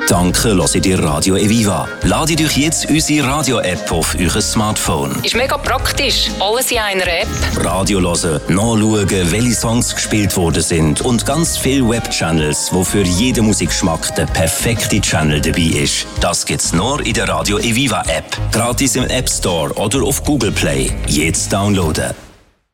Danke, hört ihr Radio Eviva. Ladet euch jetzt unsere Radio-App auf euer Smartphone. Ist mega praktisch. Alles in einer App. Radio hören, nachschauen, welche Songs gespielt worden sind und ganz viele Webchannels, wo für jeden Musikgeschmack der perfekte Channel dabei ist. Das gibt's nur in der Radio Eviva App. Gratis im App Store oder auf Google Play. Jetzt downloaden.